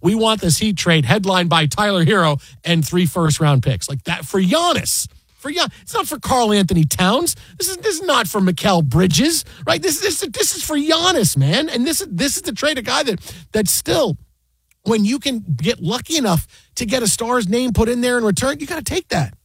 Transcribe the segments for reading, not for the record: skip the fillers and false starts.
we want this Heat trade headlined by Tyler Hero and 3 first-round picks. Like that for Giannis. It's not for Karl Anthony Towns. This is not for Mikal Bridges, right? This is for Giannis, man. And this is the trade, a guy that's still, when you can get lucky enough to get a star's name put in there in return, you got to take that.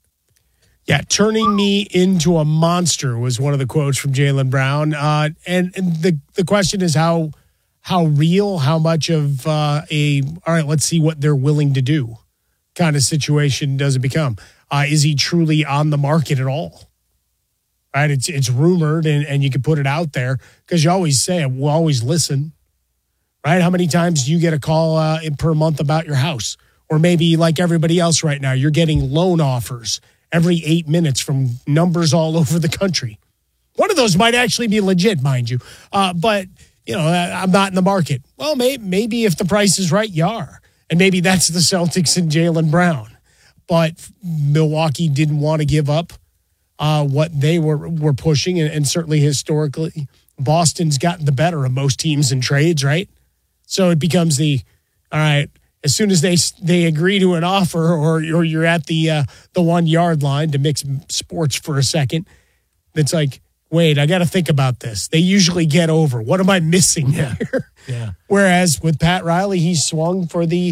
Yeah, turning me into a monster was one of the quotes from Jaylen Brown. And the question is how real, how much of all right, let's see what they're willing to do kind of situation does it become. Is he truly on the market at all? Right? It's rumored and you can put it out there because you always say, we'll always listen. Right? How many times do you get a call per month about your house? Or maybe like everybody else right now, you're getting loan offers every 8 minutes from numbers all over the country. One of those might actually be legit, mind you. But, I'm not in the market. Well, maybe if the price is right, you are. And maybe that's the Celtics and Jaylen Brown. But Milwaukee didn't want to give up what they were pushing. And certainly historically, Boston's gotten the better of most teams in trades, right? So it becomes all right, as soon as they agree to an offer or you're at the 1 yard line, to mix sports for a second, it's like, wait, I got to think about this. They usually get over. What am I missing here? Yeah. Whereas with Pat Riley, he swung for the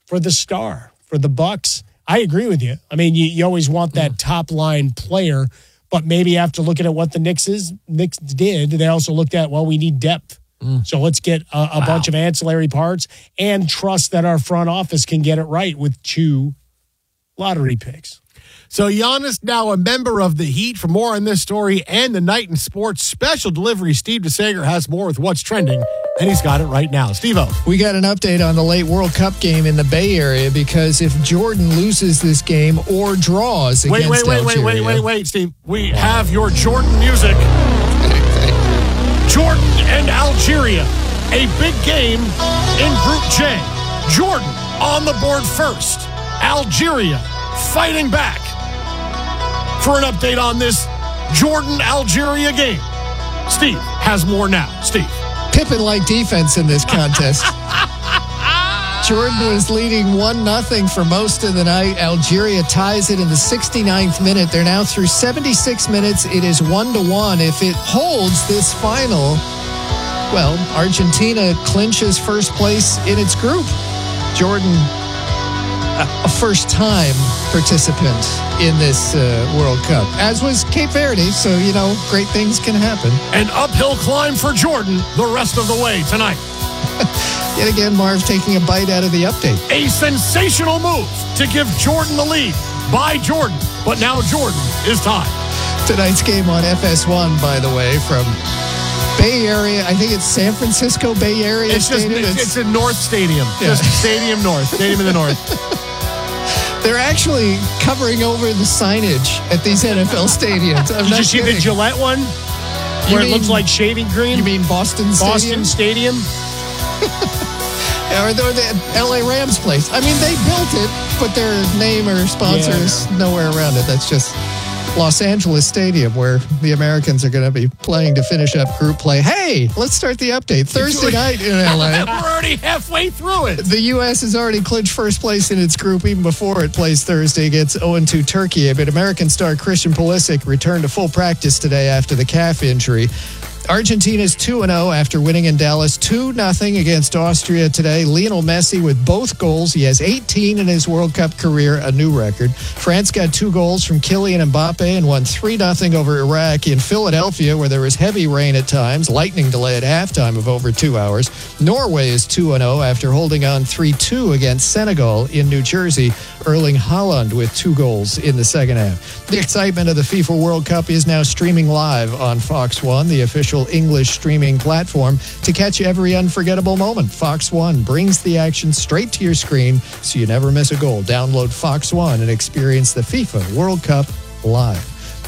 star, for the Bucks. I agree with you. I mean, you always want that top line player, but maybe after looking at what the Knicks did, they also looked at, we need depth. So let's get a bunch of ancillary parts and trust that our front office can get it right with 2 lottery picks. So Giannis now a member of the Heat. For more on this story and the Night in Sports special delivery, Steve DeSager has more with what's trending, and he's got it right now. Steve-O. We got an update on the late World Cup game in the Bay Area because if Jordan loses this game or draws against Algeria... Wait, Steve. We have your Jordan music. Jordan and Algeria, a big game in Group J. Jordan on the board first. Algeria fighting back. For an update on this Jordan-Algeria game, Steve has more now. Steve. Pippen-like defense in this contest. Jordan was leading 1-0 for most of the night. Algeria ties it in the 69th minute. They're now through 76 minutes. It is 1-1. If it holds this final, Argentina clinches first place in its group. Jordan, a first-time participant in this World Cup, as was Cape Verde. So, great things can happen. An uphill climb for Jordan the rest of the way tonight. Yet again, Marv taking a bite out of the update. A sensational move to give Jordan the lead by Jordan. But now Jordan is tied. Tonight's game on FS1, by the way, from Bay Area. I think it's San Francisco Bay Area Stadium. It's a North Stadium. Yeah. Just Stadium North. Stadium in the North. They're actually covering over the signage at these NFL stadiums. Did you see the Gillette one? Where it looks like shaving cream? You mean Boston Stadium? Boston Stadium? Or the LA Rams place. I mean, they built it, but their name or sponsor is nowhere around it. That's just Los Angeles Stadium, where the Americans are going to be playing to finish up group play. Hey, let's start the update. Thursday night in LA. We're already halfway through it. The U.S. has already clinched first place in its group even before it plays Thursday against 0-2 Turkey. But American star Christian Pulisic returned to full practice today after the calf injury. Argentina's 2-0 after winning in Dallas 2-0 against Austria today. Lionel Messi with both goals. He has 18 in his World Cup career, a new record. France got 2 goals from Kylian Mbappe and won 3-0 over Iraq. In Philadelphia, where there was heavy rain at times, lightning delay at halftime of over 2 hours. Norway is 2-0 after holding on 3-2 against Senegal in New Jersey. Erling Haaland with 2 goals in the second half. The excitement of the FIFA World Cup is now streaming live on Fox One, the official English streaming platform. To catch every unforgettable moment, Fox One brings the action straight to your screen so you never miss a goal. Download Fox One and experience the FIFA World Cup live.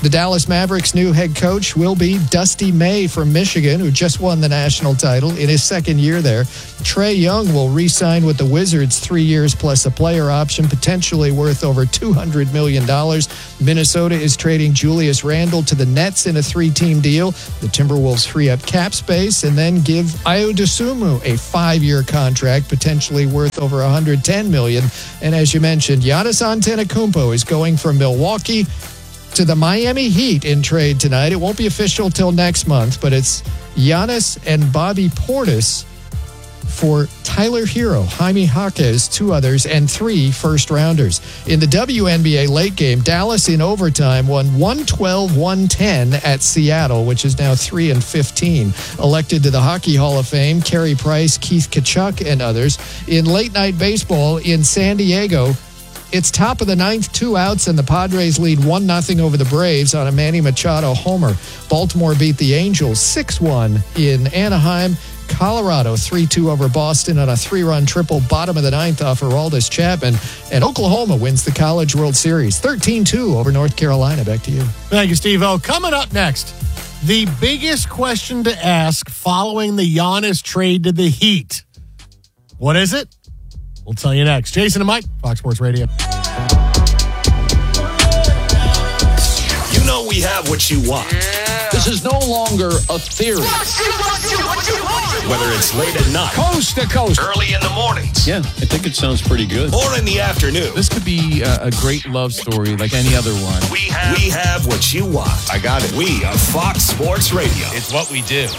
The Dallas Mavericks' new head coach will be Dusty May from Michigan, who just won the national title in his second year there. Trae Young will re-sign with the Wizards 3 years plus a player option, potentially worth over $200 million. Minnesota is trading Julius Randle to the Nets in a 3-team deal. The Timberwolves free up cap space and then give Ayo Dosunmu a 5-year contract, potentially worth over $110 million. And as you mentioned, Giannis Antetokounmpo is going from Milwaukee to the Miami Heat in trade tonight. It won't be official till next month, but it's Giannis and Bobby Portis for Tyler Hero, Jaime Jaquez, 2 others, and 3 first-rounders. In the WNBA late game, Dallas in overtime won 112-110 at Seattle, which is now 3-15. Elected to the Hockey Hall of Fame, Carey Price, Keith Kachuk, and others. In late-night baseball in San Diego, it's top of the 9th, 2 outs, and the Padres lead 1-0 over the Braves on a Manny Machado homer. Baltimore beat the Angels 6-1 in Anaheim. Colorado 3-2 over Boston on a 3-run triple bottom of the 9th off Aroldis Chapman. And Oklahoma wins the College World Series 13-2 over North Carolina. Back to you. Thank you, Steve-O. Coming up next, the biggest question to ask following the Giannis trade to the Heat. What is it? We'll tell you next. Jason and Mike, Fox Sports Radio. You know we have what you want. This is no longer a theory. Whether it's late at night, Coast to coast, early in the mornings, Yeah, I think it sounds pretty good. or in the afternoon, This could be a great love story like any other one. we have what you want. I got it. We are Fox Sports Radio. It's what we do.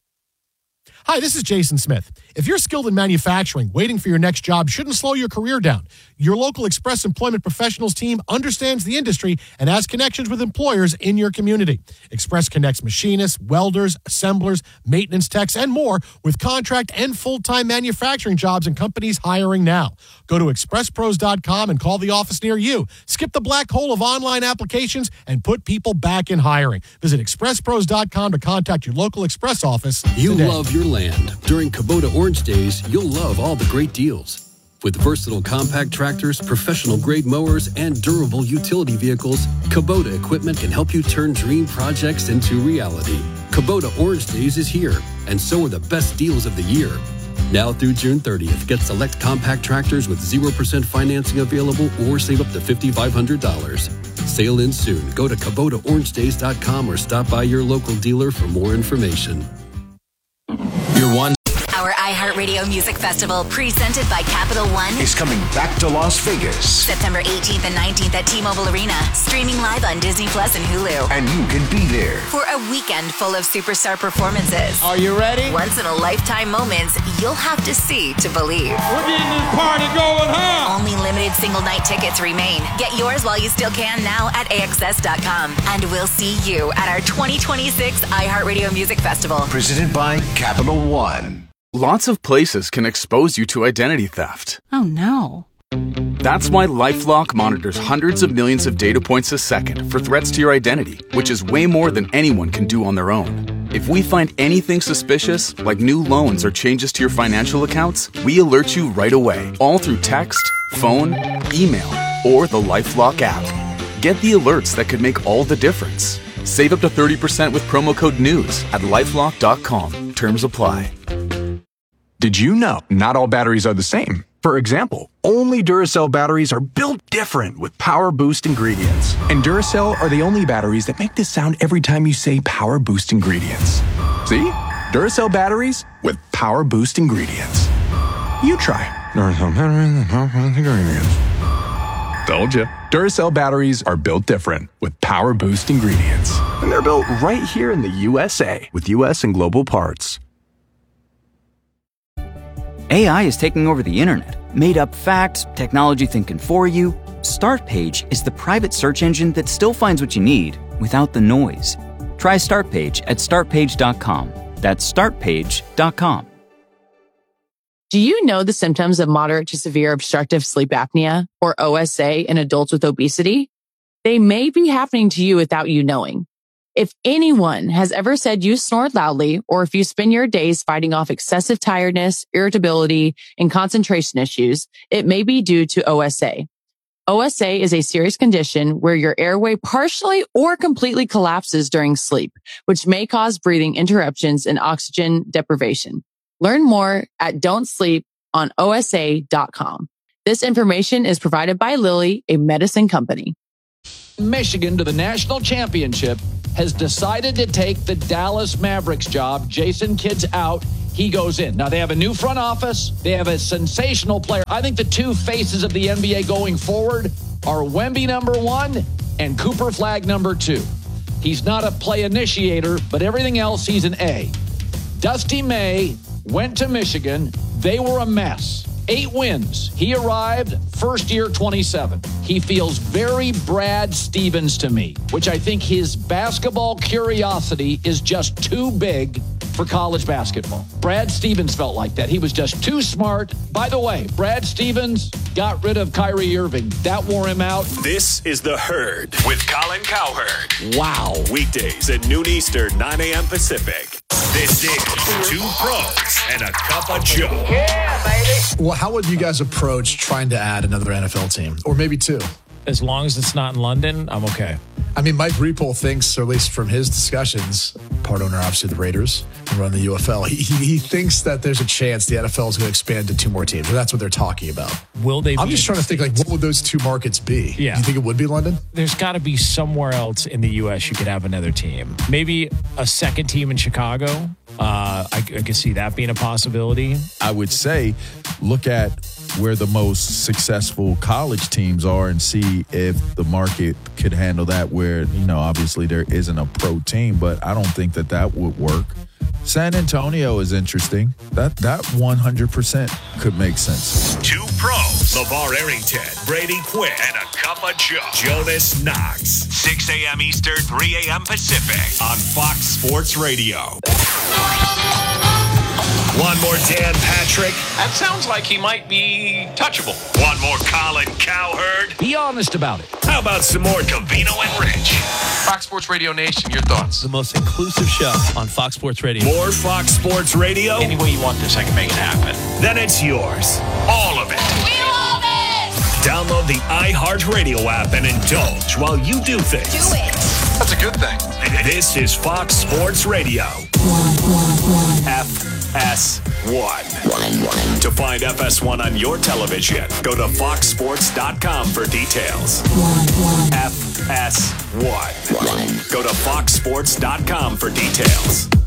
Hi, this is Jason Smith. If you're skilled in manufacturing, waiting for your next job shouldn't slow your career down. Your local Express Employment Professionals team understands the industry and has connections with employers in your community. Express connects machinists, welders, assemblers, maintenance techs, and more with contract and full-time manufacturing jobs and companies hiring now. Go to expresspros.com and call the office near you. Skip the black hole of online applications and put people back in hiring. Visit expresspros.com to contact your local Express office You today. love your land. During Kubota Orange Days, you'll love all the great deals. With versatile compact tractors, professional-grade mowers, and durable utility vehicles, Kubota equipment can help you turn dream projects into reality. Kubota Orange Days is here, and so are the best deals of the year. Now through June 30th, get select compact tractors with 0% financing available or save up to $5,500. Sale ends soon. Go to KubotaOrangeDays.com or stop by your local dealer for more information. Your one Our iHeartRadio Music Festival, presented by Capital One, Is coming back to Las Vegas. September 18th and 19th at T-Mobile Arena, streaming live on Disney Plus and Hulu. And you can be there. For a weekend full of superstar performances. Are you ready? Once-in-a-lifetime moments you'll have to see to believe. We're getting this party going, huh? Only limited single-night tickets remain. Get yours while you still can now at AXS.com. And we'll see you at our 2026 iHeartRadio Music Festival. Presented by Capital One. Lots of places can expose you to identity theft. Oh, no. That's why LifeLock monitors hundreds of millions of data points a second for threats to your identity, which is way more than anyone can do on their own. If we find anything suspicious, like new loans or changes to your financial accounts, we alert you right away, all through text, phone, email, or the LifeLock app. Get the alerts that could make all the difference. Save up to 30% with promo code NEWS at LifeLock.com. Terms apply. Did you know not all batteries are the same? For example, only Duracell batteries are built different with Power Boost ingredients. And Duracell are the only batteries that make this sound every time you say Power Boost ingredients. See? Duracell batteries with Power Boost ingredients. You try. Duracell batteries with Power Boost ingredients. Told you. Duracell batteries are built different with Power Boost ingredients. And they're built right here in the USA with US and global parts. AI is taking over the internet. Made up facts, technology thinking for you. Startpage is the private search engine that still finds what you need without the noise. Try Startpage at startpage.com. That's startpage.com. Do you know the symptoms of moderate to severe obstructive sleep apnea, or OSA, in adults with obesity? They may be happening to you without you knowing. If anyone has ever said you snore loudly, or if you spend your days fighting off excessive tiredness, irritability, and concentration issues, it may be due to OSA. OSA is a serious condition where your airway partially or completely collapses during sleep, which may cause breathing interruptions and oxygen deprivation. Learn more at don'tsleeponosa.com. This information is provided by Lilly, a medicine company. Michigan to the national championship has decided to take the Dallas Mavericks job. Jason Kidd's out. He goes in. Now, they have a new front office. They have a sensational player. I think the two faces of the NBA going forward are Wemby #1 and Cooper Flagg #2. He's not a play initiator, but everything else, he's an A. Dusty May went to Michigan. They were a mess. 8 wins. He arrived first year 27. He feels very Brad Stevens to me, which I think his basketball curiosity is just too big for college basketball. Brad Stevens felt like that. He was just too smart. By the way, Brad Stevens got rid of Kyrie Irving. That wore him out. This is The Herd with Colin Cowherd. Wow. Weekdays at noon Eastern, 9 a.m. Pacific. This is 2 Pros and a Cup of Joe. Yeah, baby. Well, how would you guys approach trying to add another NFL team? Or maybe 2? As long as it's not in London, I'm okay. I mean, Mike Repole thinks, or at least from his discussions, part owner, obviously, the Raiders, and run the UFL, he thinks that there's a chance the NFL is going to expand to 2 more teams. Or that's what they're talking about. Will they? I'm just trying to think, like, what would those 2 markets be? Yeah. Do you think it would be London? There's got to be somewhere else in the U.S. you could have another team. Maybe a second team in Chicago. I could see that being a possibility. I would say look at where the most successful college teams are and see if the market could handle that, where, obviously there isn't a pro team, but I don't think that would work. San Antonio is interesting. That 100% could make sense. 2 Pros, LeVar Arrington, Brady Quinn, and a Cup of Joe. Jonas Knox, 6 a.m. Eastern, 3 a.m. Pacific on Fox Sports Radio. One more Dan Patrick. That sounds like he might be touchable. One more Colin Cowherd. Be honest about it. How about some more Covino and Rich? Fox Sports Radio Nation, your thoughts? The most inclusive show on Fox Sports Radio. More Fox Sports Radio? Any way you want this, I can make it happen. Then it's yours. All of it. We love it! Download the iHeartRadio app and indulge while you do things. Do it! That's a good thing. This is Fox Sports Radio. FS1. To find FS1 on your television, go to foxsports.com for details. FS1. Go to foxsports.com for details.